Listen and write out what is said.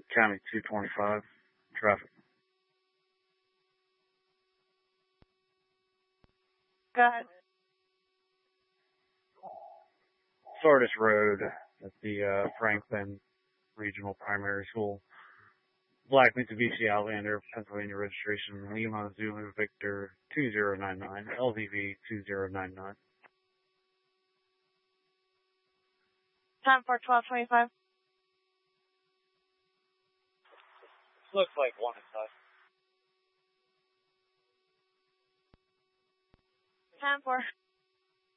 County 225, traffic. Go ahead. Sardis Road at the Franklin Regional Primary School. Black Mitsubishi Outlander, Pennsylvania registration, Lima Zulu Victor 2099, LVV 2099. Time for 12:25. Looks like one inside. Time for